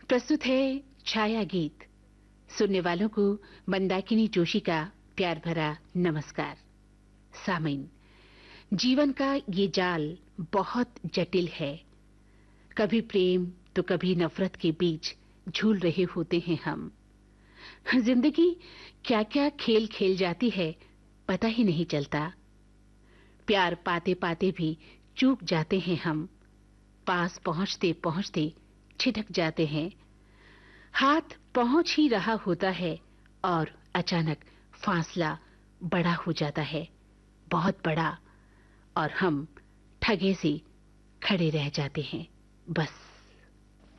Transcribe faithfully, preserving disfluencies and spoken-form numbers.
प्रस्तुत है छाया गीत। सुनने वालों को मंदाकिनी जोशी का प्यार भरा नमस्कार। सामीन, जीवन का ये जाल बहुत जटिल है। कभी प्रेम तो कभी नफरत के बीच झूल रहे होते हैं हम। जिंदगी क्या क्या खेल खेल जाती है पता ही नहीं चलता। प्यार पाते पाते भी चूक जाते हैं हम। पास पहुंचते पहुंचते छिटक जाते हैं। हाथ पहुंच ही रहा होता है और अचानक फासला बड़ा हो जाता है, बहुत बड़ा, और हम ठगे से खड़े रह जाते हैं। बस